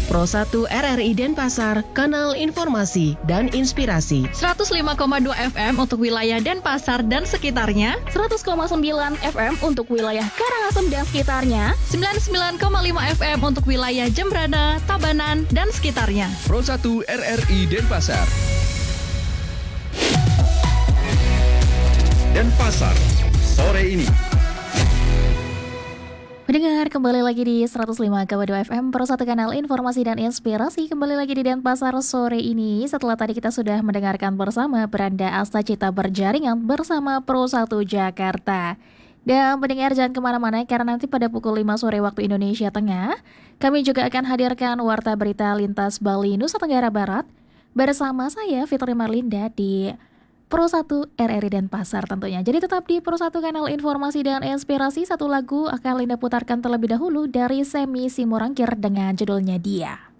Pro 1 RRI Denpasar, kanal informasi dan inspirasi. 105,2 FM untuk wilayah Denpasar dan sekitarnya, 100,9 FM untuk wilayah Karangasem dan sekitarnya, 99,5 FM untuk wilayah Jembrana, Tabanan, dan sekitarnya. Pro 1 RRI Denpasar. Denpasar, sore ini. Mendengar kembali lagi di 105,2 FM Pro 1 kanal informasi dan inspirasi. Kembali lagi di Denpasar sore ini. Setelah tadi kita sudah mendengarkan bersama Beranda Asta Cita Berjaringan bersama Pro 1 Jakarta. Dan pendengar jangan kemana-mana karena nanti pada pukul 5 sore waktu Indonesia Tengah kami juga akan hadirkan Warta Berita Lintas Bali Nusa Tenggara Barat bersama saya Fitri Marlinda di Pro 1 RRI Denpasar tentunya. Jadi tetap di Pro 1 kanal informasi dan inspirasi. Satu lagu akan Linda putarkan terlebih dahulu dari Semi Simorangkir dengan judulnya Dia.